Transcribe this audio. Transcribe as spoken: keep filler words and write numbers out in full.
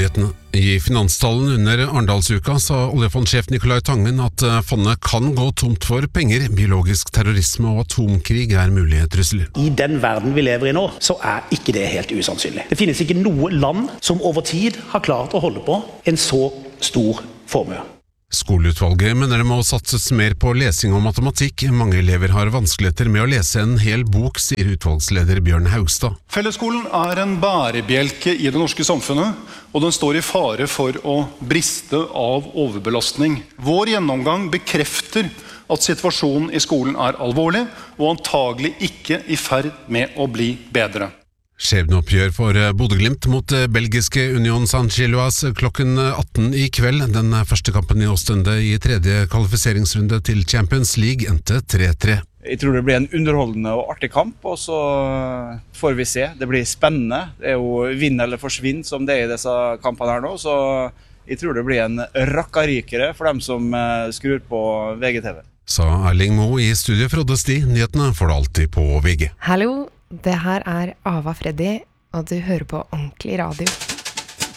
nyhetene. I finanstallen under Arendalsuka sa oljefondsjef Nicolai Tangen at fondet kan gå tomt for penger, biologisk terrorisme og atomkrig er mulige trusler. I den verden vi lever i nå, så er ikke det helt usannsynlig. Det finnes ikke noe land som over tid har klart å holde på en så stor formue. Skoleutvalget mener det må satses mer på lesing og matematikk. Mange elever har vanskeligheter med å lese en hel bok, sier utvalgsleder Bjørn Haugstad. Fellesskolen er en bærebjelke i det norske samfunnet, og den står i fare for å briste av overbelastning. Vår gjennomgang bekrefter at situasjonen i skolen er alvorlig, og antagelig ikke i ferd med å bli bedre. Skjebneoppgjør for Bodø/Glimt mot belgiske Union Saint-Gilloise klokken atten i kveld. Den første kampen i Åstende i tredje kvalifiseringsrunde til Champions League endte tre tre. Jeg tror det blir en underholdende og artig kamp, og så får vi se. Det blir spennende. Det er jo vinn eller forsvinn som det er i disse kampene her nå, så jeg tror det blir en rakkarikere for dem som skrur på V G T V. Sa Erling Moe i studiet Frode Sti. Nyhetene får du alltid på V G. Hallo, det her er Ava Freddy, og du hører på Ordentlig Radio.